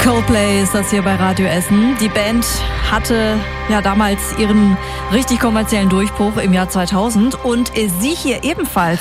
Coldplay ist das hier bei Radio Essen. Die Band hatte ja damals ihren richtig kommerziellen Durchbruch im Jahr 2000 und sie hier ebenfalls.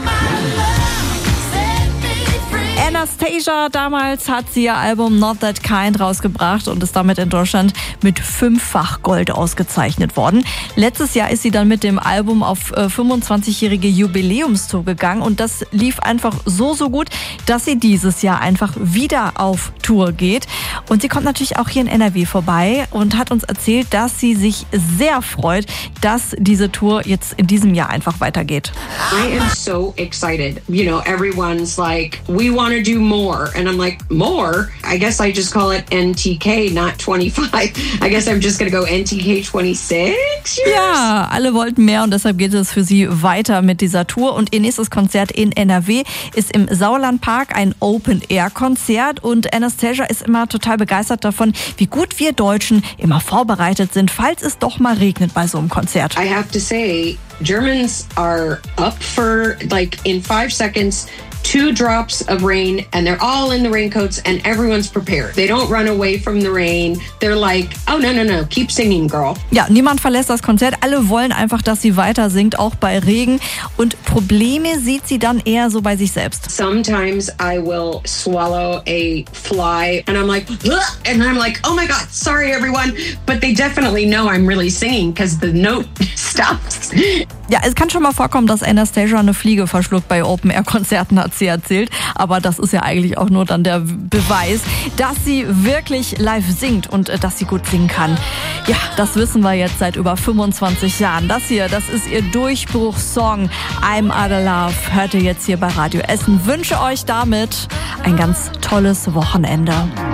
Anastacia damals hat sie ihr Album Not That Kind rausgebracht und ist damit in Deutschland mit 5-fach Gold ausgezeichnet worden. Letztes Jahr ist sie dann mit dem Album auf 25-jährige Jubiläumstour gegangen und das lief einfach so gut, dass sie dieses Jahr einfach wieder auf Tour geht. Und sie kommt natürlich auch hier in NRW vorbei und hat uns erzählt, dass sie sich sehr freut, dass diese Tour jetzt in diesem Jahr einfach weitergeht. I am so excited. You know, everyone's like, we want to do more. And I'm like, more? I guess I just call it NTK, not 25. I guess I'm just going to go NTK 26 years? Ja, alle wollten mehr und deshalb geht es für sie weiter mit dieser Tour. Und ihr nächstes Konzert in NRW ist im Sauerlandpark, ein Open-Air-Konzert. Und Anastacia ist immer total begeistert davon, wie gut wir Deutschen immer vorbereitet sind, falls es doch mal regnet bei so einem Konzert. I have to say, Germans are up for, like, in 5 seconds, 2 drops of rain, and they're all in the raincoats, and everyone's prepared. They don't run away from the rain. They're like, oh, no, keep singing, girl. Ja, niemand verlässt das Konzert. Alle wollen einfach, dass sie weiter singt, auch bei Regen. Und Probleme sieht sie dann eher so bei sich selbst. Sometimes I will swallow a fly, and I'm like, ugh! And I'm like, oh my God, sorry, everyone. But they definitely know I'm really singing, because the note stops. Ja, es kann schon mal vorkommen, dass Anastacia eine Fliege verschluckt bei Open-Air-Konzerten, hat sie erzählt. Aber das ist ja eigentlich auch nur dann der Beweis, dass sie wirklich live singt und dass sie gut singen kann. Ja, das wissen wir jetzt seit über 25 Jahren. Das ist ihr Durchbruchssong I'm Outta Love. Hört ihr jetzt hier bei Radio Essen. Wünsche euch damit ein ganz tolles Wochenende.